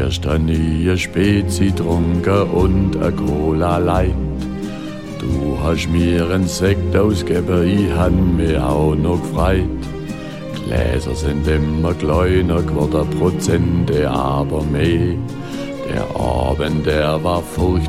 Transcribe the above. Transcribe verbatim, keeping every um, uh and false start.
Erst han ich a Spezi trunken und a Cola Light. Du hast mir en Sekt ausgegeben, ich han mich auch noch gefreit. Gläser sind immer kleiner geworden, Prozente aber mehr. Der Abend, der war furchtbar.